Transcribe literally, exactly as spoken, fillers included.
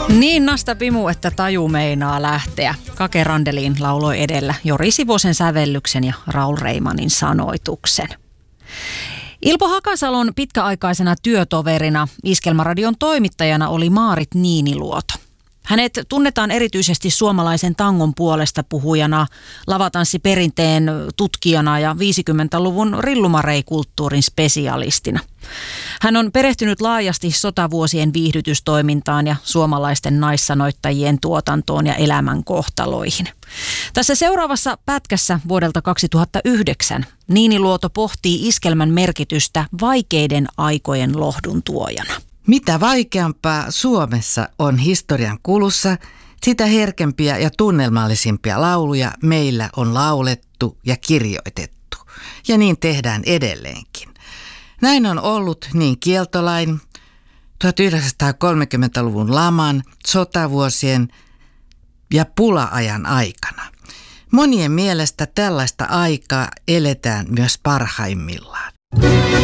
Niin nasta pimu, että taju meinaa lähteä. Kake Randeliin lauloi edellä Jori Sivosen sävellyksen ja Raul Reimanin sanoituksen. Ilpo Hakasalon pitkäaikaisena työtoverina Iskelmäradion toimittajana oli Maarit Niiniluoto. Hänet tunnetaan erityisesti suomalaisen tangon puolesta puhujana, lavatanssiperinteen tutkijana ja viisikymmentäluvun rillumareikulttuurin spesialistina. Hän on perehtynyt laajasti sotavuosien viihdytystoimintaan ja suomalaisten naissanoittajien tuotantoon ja elämän kohtaloihin. Tässä seuraavassa pätkässä vuodelta kaksituhattayhdeksän Niiniluoto pohtii iskelmän merkitystä vaikeiden aikojen lohdun tuojana. Mitä vaikeampaa Suomessa on historian kulussa, sitä herkempiä ja tunnelmallisimpia lauluja meillä on laulettu ja kirjoitettu. Ja niin tehdään edelleenkin. Näin on ollut niin kieltolain, tuhatyhdeksänsataakolmekymmentäluvun laman, sotavuosien ja pula-ajan aikana. Monien mielestä tällaista aikaa eletään myös parhaimmillaan.